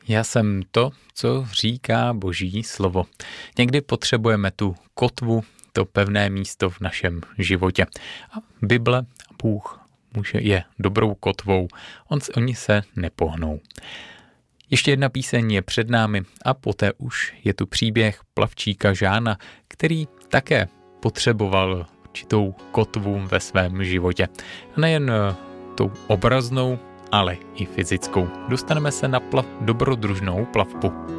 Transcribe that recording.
Já jsem to, co říká Boží slovo. Někdy potřebujeme tu kotvu, to pevné místo v našem životě. A Bible, Bůh je dobrou kotvou, oni se nepohnou. Ještě jedna píseň je před námi a poté už je tu příběh plavčíka Žána, který také potřeboval určitou kotvu ve svém životě. A nejen tou obraznou, ale i fyzickou. Dostaneme se na dobrodružnou plavbu.